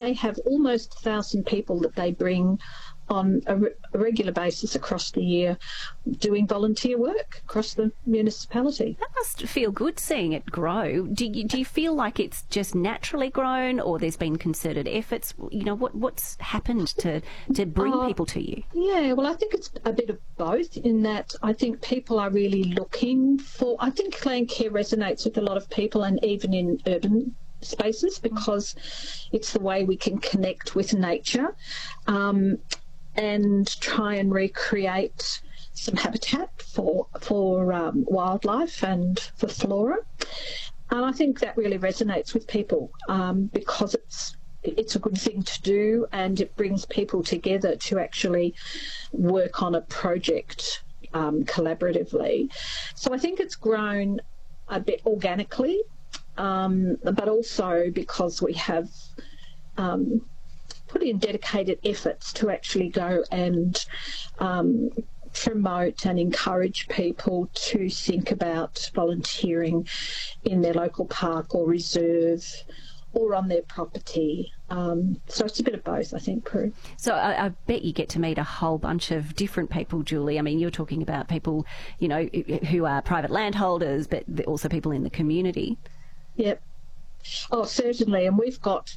they have almost 1,000 people that they bring on a regular basis across the year doing volunteer work across the municipality. That must feel good seeing it grow. Do you feel like it's just naturally grown, or there's been concerted efforts? You know, what's happened to bring people to you? Yeah, well, I think it's a bit of both, in that I think people are really looking for... I think Landcare resonates with a lot of people, and even in urban spaces, because it's the way we can connect with nature. And try and recreate some habitat for wildlife and for flora. And I think that really resonates with people because it's a good thing to do, and it brings people together to actually work on a project collaboratively. So I think it's grown a bit organically, but also because we have put in dedicated efforts to actually go and promote and encourage people to think about volunteering in their local park or reserve or on their property. So it's a bit of both, I think, Prue. So I bet you get to meet a whole bunch of different people, Julie. I mean, you're talking about people, you know, who are private landholders, but also people in the community. Yep. Oh, certainly. And we've got...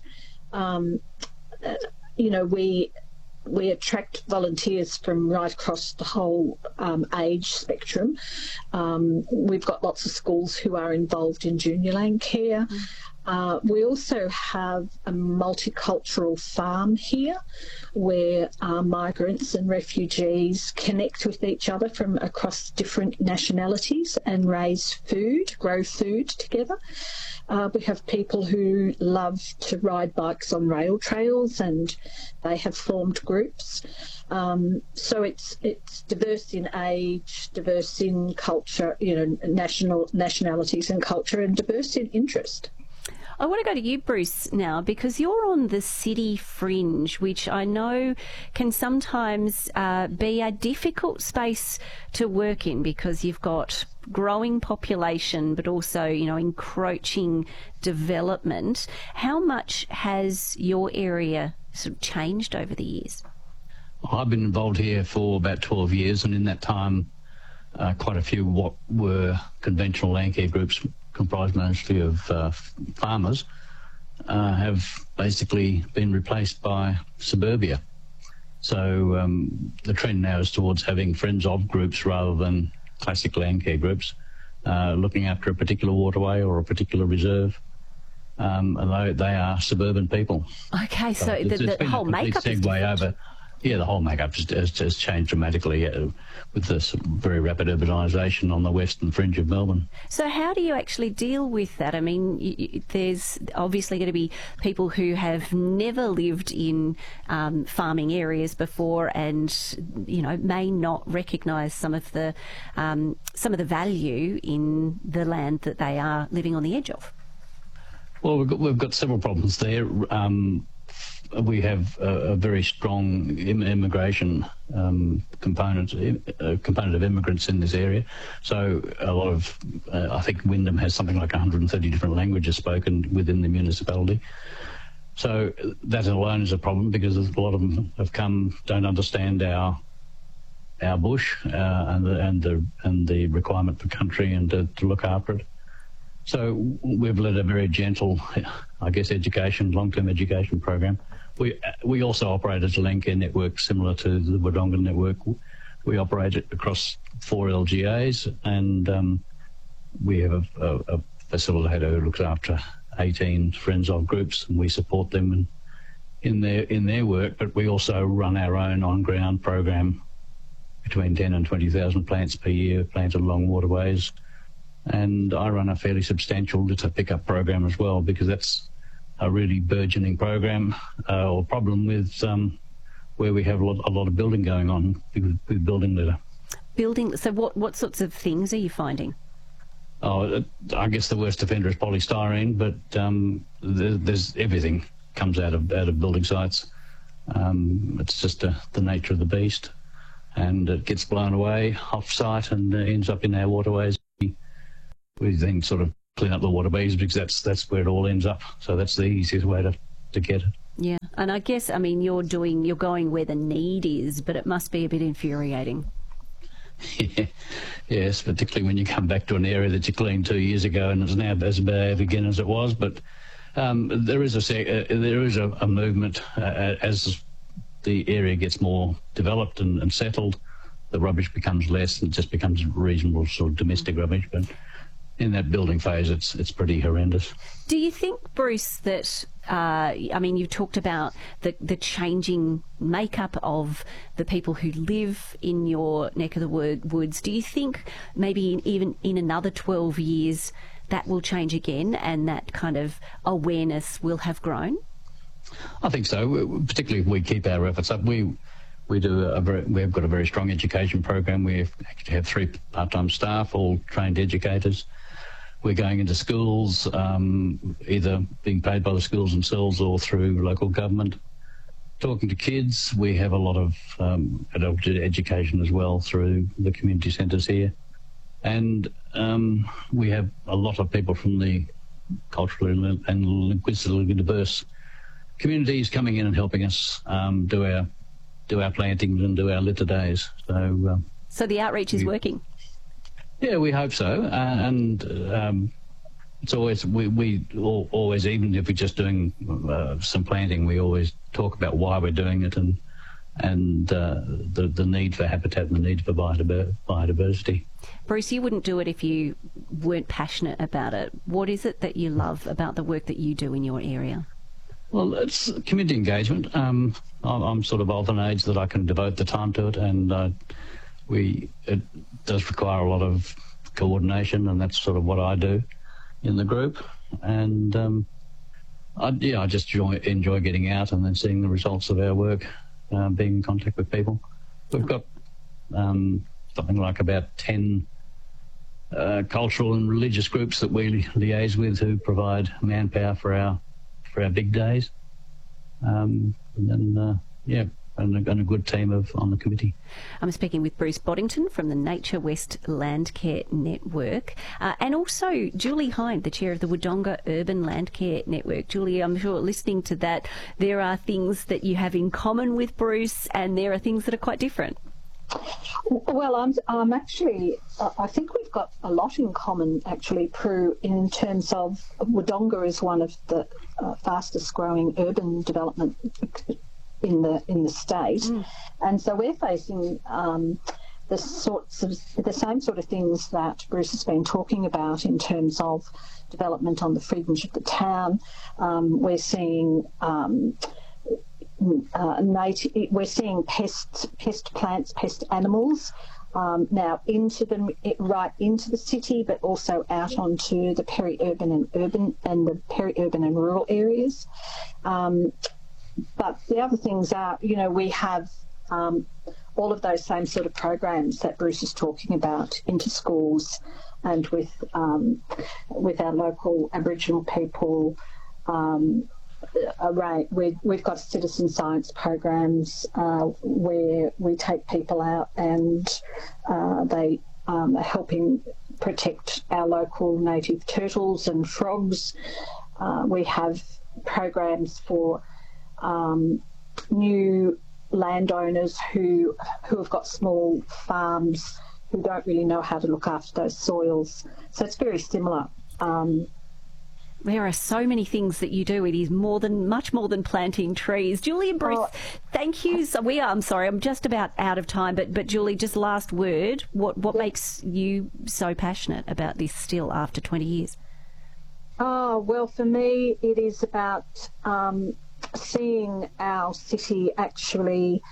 you know, we attract volunteers from right across the whole age spectrum. We've got lots of schools who are involved in junior Landcare. We also have a multicultural farm here where migrants and refugees connect with each other from across different nationalities and grow food together. We have people who love to ride bikes on rail trails, and they have formed groups. So it's diverse in age, diverse in culture, you know, nationalities and culture, and diverse in interest. I want to go to you, Bruce, now, because you're on the city fringe, which I know can sometimes be a difficult space to work in, because you've got growing population but also, you know, encroaching development. How much has your area sort of changed over the years? Well, I've been involved here for about 12 years, and in that time quite a few what were conventional Landcare groups, comprised mostly of farmers, have basically been replaced by suburbia. So the trend now is towards having friends of groups rather than classic Landcare groups, looking after a particular waterway or a particular reserve, although they are suburban people. Okay, so the whole makeup is different. Yeah, the whole makeup has changed dramatically with this very rapid urbanisation on the western fringe of Melbourne. So how do you actually deal with that? I mean, there's obviously going to be people who have never lived in farming areas before, and you know, may not recognise some of the value in the land that they are living on the edge of. Well, we've got several problems there. We have a very strong immigration component of immigrants in this area. So a lot of, I think Wyndham has something like 130 different languages spoken within the municipality. So that alone is a problem, because a lot of them have come, don't understand our bush and the requirement for country and to look after it. So we've led a very gentle, I guess, long-term education program. We also operate as a Landcare network similar to the Wodonga network. We operate it across 4 LGAs, and we have a facilitator who looks after 18 friends of groups, and we support them in their work. But we also run our own on-ground program, between 10 and 20,000 plants per year planted along waterways. And I run a fairly substantial litter pickup program as well, because that's a really burgeoning program or problem with where we have a lot of building going on with building litter. So what sorts of things are you finding? Oh, I guess the worst offender is polystyrene, but there's everything comes out of building sites. It's just the nature of the beast, and it gets blown away off-site and ends up in our waterways. We then sort of clean up the waterways, because that's where it all ends up. So that's the easiest way to get it. Yeah. And I guess, I mean, you're going where the need is, but it must be a bit infuriating. Yeah. Yes, particularly when you come back to an area that you cleaned 2 years ago and it's now as bad again as it was. But there is a movement as the area gets more developed and settled. The rubbish becomes less and it just becomes reasonable sort of domestic rubbish. But in that building phase, it's pretty horrendous. Do you think, Bruce, that I mean, you've talked about the changing makeup of the people who live in your neck of the woods. Do you think maybe even in another 12 years that will change again and that kind of awareness will have grown? I think so, particularly if we keep our efforts up. We've got a very strong education program. We actually have 3 part-time staff, all trained educators. We're going into schools, either being paid by the schools themselves or through local government. Talking to kids, we have a lot of adult education as well through the community centres here. And we have a lot of people from the culturally and linguistically diverse communities coming in and helping us do our plantings and do our litter days. So the outreach is working? Yeah, we hope so. And it's always, we always, even if we're just doing some planting, we always talk about why we're doing it and the need for habitat and the need for biodiversity. Bruce, you wouldn't do it if you weren't passionate about it. What is it that you love about the work that you do in your area? Well, it's community engagement. I'm sort of of an age that I can devote the time to it, and it does require a lot of coordination, and that's sort of what I do in the group. And I just enjoy getting out and then seeing the results of our work, being in contact with people. We've got something like about 10 cultural and religious groups that we liaise with who provide manpower for our big days. And a good team on the committee. I'm speaking with Bruce Boddington from the Nature West Landcare Network, and also Julie Hind, the chair of the Wodonga Urban Landcare Network. Julie, I'm sure listening to that, there are things that you have in common with Bruce, and there are things that are quite different. Well, I'm actually, I think we've got a lot in common, actually, Prue, in terms of Wodonga is one of the fastest growing urban development in the state, and so we're facing the same sort of things that Bruce has been talking about in terms of development on the fringe of the town. We're seeing we're seeing pest plants, pest animals now right into the city, but also out onto the peri-urban and rural areas. But the other things are, we have all of those same sort of programs that Bruce is talking about into schools and with our local Aboriginal people. We've got citizen science programs where we take people out and they are helping protect our local native turtles and frogs. We have programs for new landowners who have got small farms who don't really know how to look after those soils. So it's very similar. There are so many things that you do. It is much more than planting trees. Julie and Bruce, thank you. So I'm sorry, I'm just about out of time, but Julie, just last word, what makes you so passionate about this still after 20 years? Oh, well, for me, it is about seeing our city actually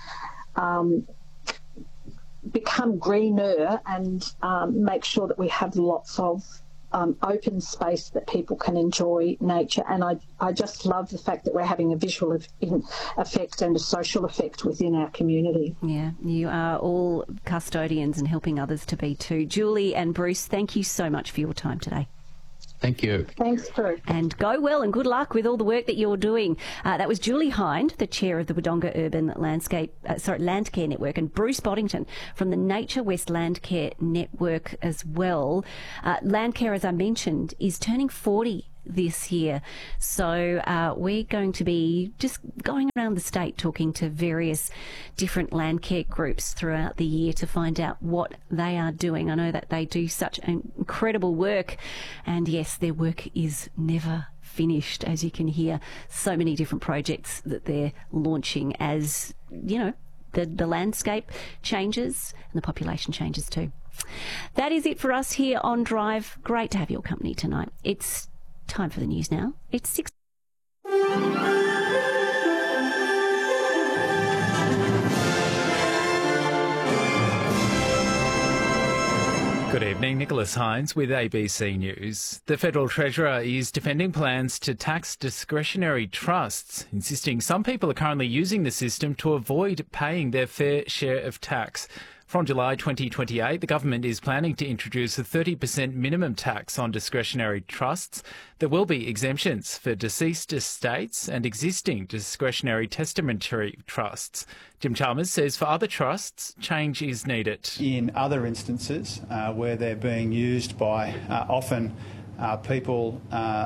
become greener and make sure that we have lots of open space that people can enjoy nature. And I just love the fact that we're having a visual effect and a social effect within our community. Yeah, you are all custodians and helping others to be too. Julie and Bruce, thank you so much for your time today. Thank you. Thanks, Prue. And go well and good luck with all the work that you're doing. That was Julie Hind, the chair of the Wodonga Urban Landcare Network, and Bruce Boddington from the Nature West Landcare Network as well. Landcare, as I mentioned, is turning 40 this year. So we're going to be just going around the state talking to various different Landcare groups throughout the year to find out what they are doing. I know that they do such incredible work, and yes, their work is never finished, as you can hear. So many different projects that they're launching as, you know, the landscape changes and the population changes too. That is it for us here on Drive. Great to have your company tonight. It's time for the news now. It's 6. Good evening, Nicholas Hines with ABC News. The Federal Treasurer is defending plans to tax discretionary trusts, insisting some people are currently using the system to avoid paying their fair share of tax. From July 2028, the government is planning to introduce a 30% minimum tax on discretionary trusts. There will be exemptions for deceased estates and existing discretionary testamentary trusts. Jim Chalmers says for other trusts, change is needed. In other instances where they're being used by often people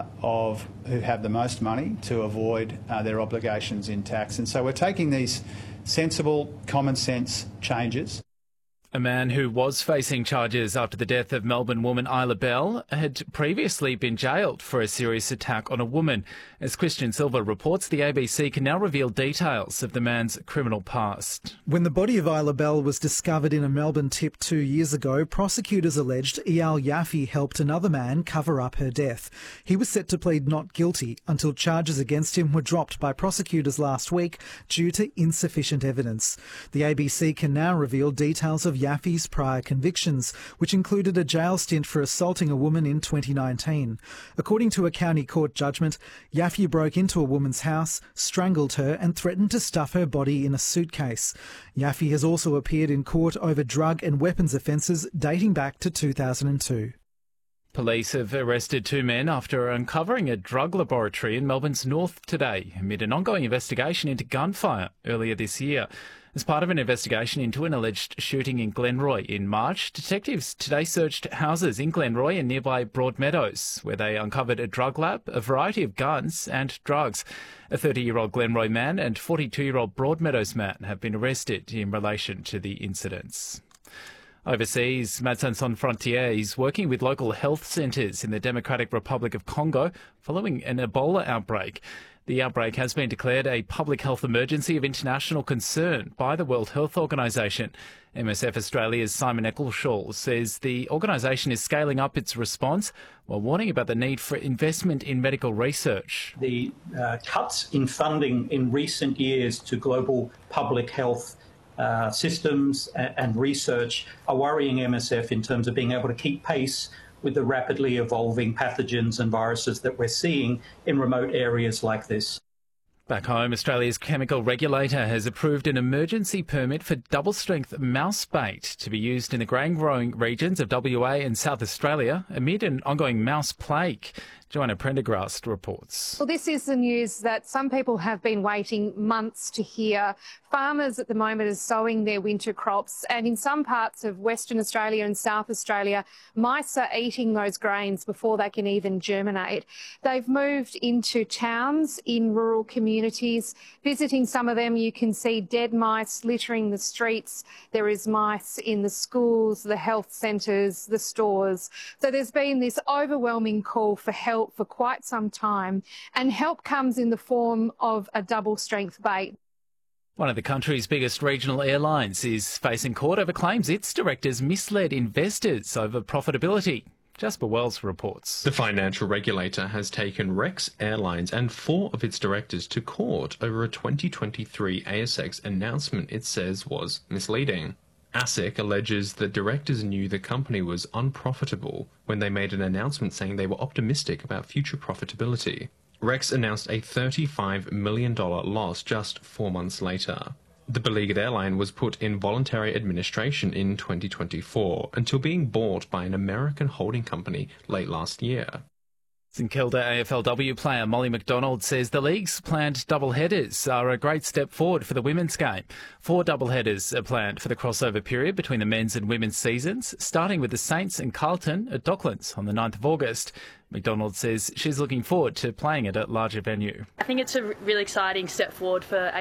who have the most money to avoid their obligations in tax. And so we're taking these sensible, common sense changes. A man who was facing charges after the death of Melbourne woman Isla Bell had previously been jailed for a serious attack on a woman. As Christian Silva reports, the ABC can now reveal details of the man's criminal past. When the body of Isla Bell was discovered in a Melbourne tip 2 years ago, prosecutors alleged Eyal Yaffe helped another man cover up her death. He was set to plead not guilty until charges against him were dropped by prosecutors last week due to insufficient evidence. The ABC can now reveal details of Yaffe's prior convictions, which included a jail stint for assaulting a woman in 2019. According to a county court judgment, Yaffe broke into a woman's house, strangled her and threatened to stuff her body in a suitcase. Yaffe has also appeared in court over drug and weapons offences dating back to 2002. Police have arrested 2 men after uncovering a drug laboratory in Melbourne's north today, amid an ongoing investigation into gunfire earlier this year. As part of an investigation into an alleged shooting in Glenroy in March, detectives today searched houses in Glenroy and nearby Broadmeadows, where they uncovered a drug lab, a variety of guns and drugs. A 30-year-old Glenroy man and 42-year-old Broadmeadows man have been arrested in relation to the incidents. Overseas, Médecins Sans Frontières is working with local health centres in the Democratic Republic of Congo following an Ebola outbreak. The outbreak has been declared a public health emergency of international concern by the World Health Organisation. MSF Australia's Simon Eccleshall says the organisation is scaling up its response while warning about the need for investment in medical research. The cuts in funding in recent years to global public health systems and research are worrying MSF in terms of being able to keep pace with the rapidly evolving pathogens and viruses that we're seeing in remote areas like this. Back home, Australia's chemical regulator has approved an emergency permit for double-strength mouse bait to be used in the grain-growing regions of WA and South Australia amid an ongoing mouse plague. Joanna Prendergast reports. Well, this is the news that some people have been waiting months to hear. Farmers at the moment are sowing their winter crops, and in some parts of Western Australia and South Australia, mice are eating those grains before they can even germinate. They've moved into towns in rural communities. Visiting some of them, you can see dead mice littering the streets. There is mice in the schools, the health centres, the stores. So there's been this overwhelming call for help for quite some time, and help comes in the form of a double-strength bait. One of the country's biggest regional airlines is facing court over claims its directors misled investors over profitability. Jasper Wells reports. The financial regulator has taken Rex Airlines and 4 of its directors to court over a 2023 ASX announcement it says was misleading. ASIC alleges that directors knew the company was unprofitable when they made an announcement saying they were optimistic about future profitability. Rex announced a $35 million loss just 4 months later. The beleaguered airline was put in voluntary administration in 2024 until being bought by an American holding company late last year. St Kilda AFLW player Molly McDonald says the league's planned double-headers are a great step forward for the women's game. 4 double-headers are planned for the crossover period between the men's and women's seasons, starting with the Saints and Carlton at Docklands on the 9th of August. McDonald says she's looking forward to playing at a larger venue. I think it's a really exciting step forward for